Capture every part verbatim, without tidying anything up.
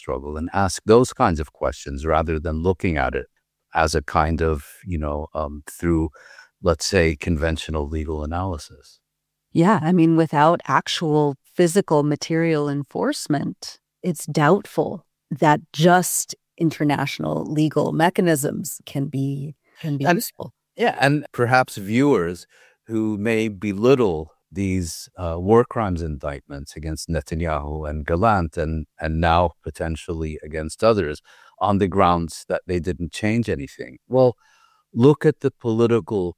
struggle and ask those kinds of questions rather than looking at it as a kind of, you know, um, through, let's say, conventional legal analysis. Yeah, I mean, without actual physical material enforcement, it's doubtful that just international legal mechanisms can be can be and, useful. Yeah, and perhaps viewers who may belittle these uh, war crimes indictments against Netanyahu and Gallant and, and now potentially against others on the grounds that they didn't change anything. Well, look at the political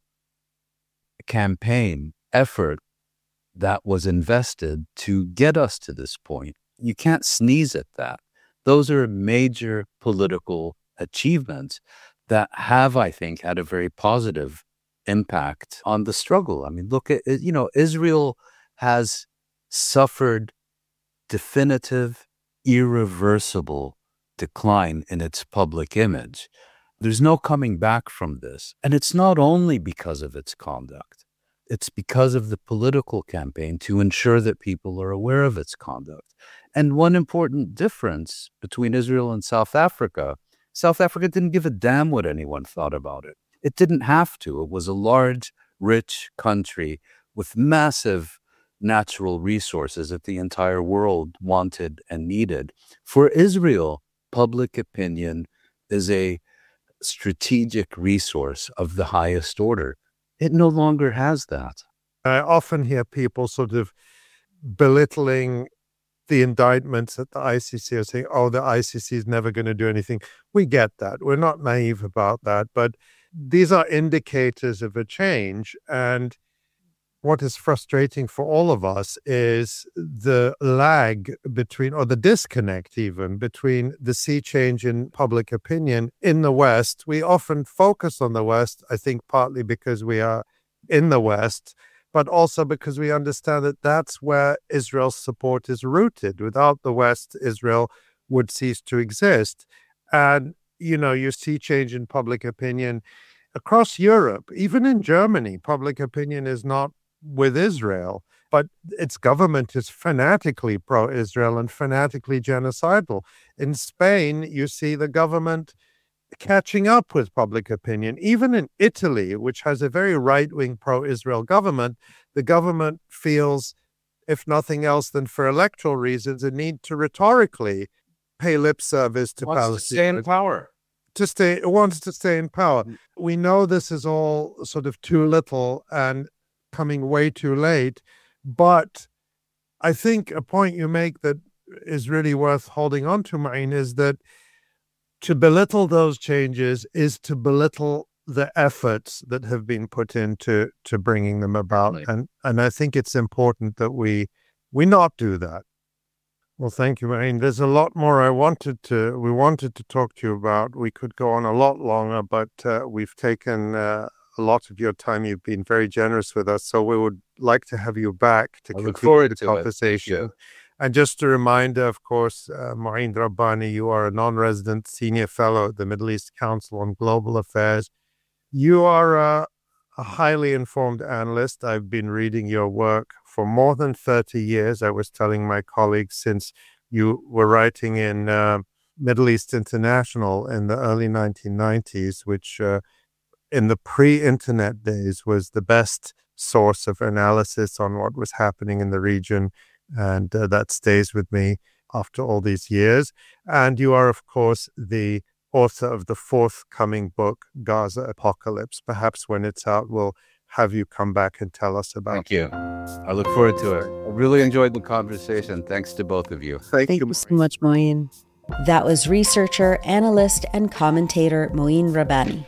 campaign effort that was invested to get us to this point. You can't sneeze at that. Those are major political achievements that have, I think, had a very positive impact on the struggle. I mean, look at, you know, Israel has suffered definitive, irreversible decline in its public image. There's no coming back from this. And it's not only because of its conduct. It's because of the political campaign to ensure that people are aware of its conduct. And one important difference between Israel and South Africa, South Africa didn't give a damn what anyone thought about it. It didn't have to. It was a large, rich country with massive natural resources that the entire world wanted and needed. For Israel, public opinion is a strategic resource of the highest order. It no longer has that. I often hear people sort of belittling the indictments at the I C C are saying, oh, the I C C is never going to do anything. We get that. We're not naive about that. But these are indicators of a change. And what is frustrating for all of us is the lag between, or the disconnect even, between the sea change in public opinion in the West. We often focus on the West, I think partly because we are in the West, but also because we understand that that's where Israel's support is rooted. Without the West, Israel would cease to exist. And, you know, you see change in public opinion across Europe. Even in Germany, public opinion is not with Israel, but its government is fanatically pro-Israel and fanatically genocidal. In Spain, you see the government catching up with public opinion. Even in Italy, which has a very right-wing pro-Israel government, the government feels, if nothing else than for electoral reasons, a need to rhetorically pay lip service to Wants Palestine. to stay in power. To stay, it wants to stay in power. We know this is all sort of too little and coming way too late, but I think a point you make that is really worth holding on to, Ma'in, is that to belittle those changes is to belittle the efforts that have been put into to bringing them about. Right. And and I think it's important that we we not do that. Well, thank you, Ma'in. There's a lot more I wanted to we wanted to talk to you about. We could go on a lot longer, but uh, we've taken uh, a lot of your time. You've been very generous with us, so we would like to have you back to I look continue forward the to it. conversation. Thank you. And just a reminder, of course, uh, Ma'in Rabbani, you are a non-resident senior fellow at the Middle East Council on Global Affairs. You are a, a highly informed analyst. I've been reading your work for more than thirty years. I was telling my colleagues since you were writing in uh, Middle East International in the early nineteen nineties, which uh, in the pre-internet days was the best source of analysis on what was happening in the region. And uh, that stays with me after all these years. And you are, of course, the author of the forthcoming book, Gaza Apocalypse. Perhaps when it's out, we'll have you come back and tell us about Thank you. I look forward to it. I really enjoyed the conversation. Thanks to both of you. Thank, Thank you. you so much, Moeen. That was researcher, analyst, and commentator Moeen Rabbani.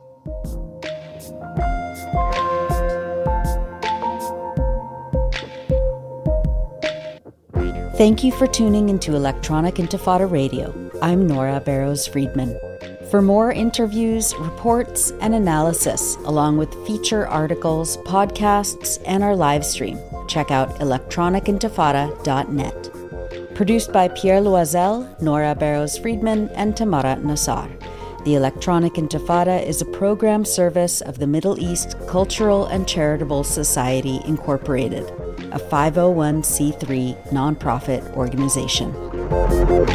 Thank you for tuning into Electronic Intifada Radio. I'm Nora Barrows-Friedman. For more interviews, reports, and analysis, along with feature articles, podcasts, and our live stream, check out electronic intifada dot net. Produced by Pierre Loisel, Nora Barrows-Friedman, and Tamara Nassar. The Electronic Intifada is a program service of the Middle East Cultural and Charitable Society, Incorporated, a five oh one c three nonprofit organization.